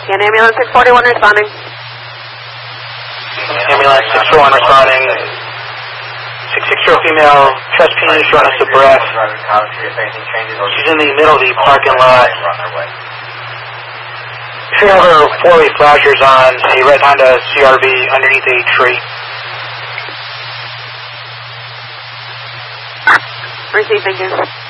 And ambulance 641 responding. Ambulance 641 responding. 660 female, chest pain, shortness of breath. She's in the middle of the parking lot. Should have her four-way flashers on, a red Honda CRV underneath a tree. Receive, thank you.